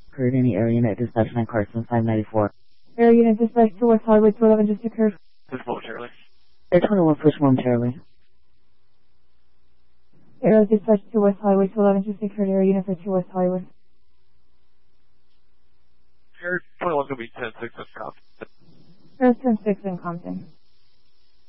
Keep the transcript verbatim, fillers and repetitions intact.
Occurred in the area unit dispatch nine Carson five ninety-four. Area unit dispatch to West Hollywood two eleven just occurred. Just momentarily. Air twenty-one push momentarily. Area dispatch to West Hollywood two eleven just occurred. Area unit for two West Hollywood. Air twenty-one going to be ten six in Compton. Air ten six in Compton.